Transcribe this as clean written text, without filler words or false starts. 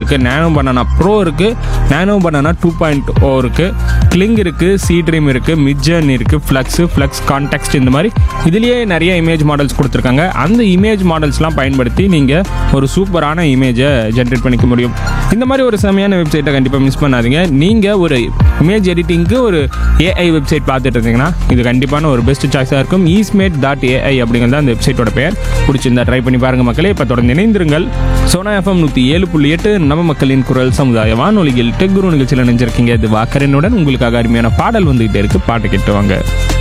இருக்குது, நானோ banana bro இருக்குது, நானோ banana 2.0 இருக்குது, கிளிங் இருக்குது, சி ட்ரீம் இருக்குது, மிட்ஜர்னி இருக்குது, ஃப்ளக்ஸ் கான்டெக்ஸ்ட், இந்த மாதிரி இதுலேயே நிறைய இமேஜ் மாடல்ஸ் கொடுத்துருக்காங்க. அந்த இமேஜ் மாடல்ஸ்லாம் பயன்படுத்தி நீங்கள் ஒரு சூப்பரான இமேஜை ஜென்ரேட் பண்ணிக்க முடியும். இந்த மாதிரி ஒரு செமையான வெப்சைட்டை கண்டிப்பாக மிஸ் பண்ணாதீங்க. நீங்கள் ஒரு இமேஜ் எடிட்டிங்க்கு ஒரு ஏஐ வெப்சைட் பார்த்துட்டு இருந்தீங்கன்னா இது கண்டிப்பான ஒரு பெஸ்ட் சாய்ஸாக இருக்கும். eSmate.ai அப்படிங்கிறது அந்த வெப்சைட்டோட பெயர். பிடிச்சிருந்தா ட்ரை பண்ணி பாருங்கள் மக்களே. இப்போ தொடர்ந்து இணைந்திருங்கள். சோனா FM 107.8 நம்ம மக்களின் குரல் சமுதாய வானொலியில் டெக் குரு நிகழ்ச்சியில் நினைஞ்சிருக்கீங்க. இது வாக்கரனுடன் உங்களுக்காக அருமையான பாடல் வந்துகிட்டே இருக்கு. பாட்டு கேட்டு வாங்க.